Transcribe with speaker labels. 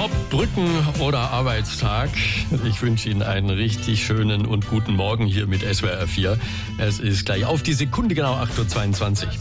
Speaker 1: Ob Brücken- oder Arbeitstag, ich wünsche Ihnen einen richtig schönen und guten Morgen hier mit SWR 4. Es ist gleich auf die Sekunde genau 8.22 Uhr.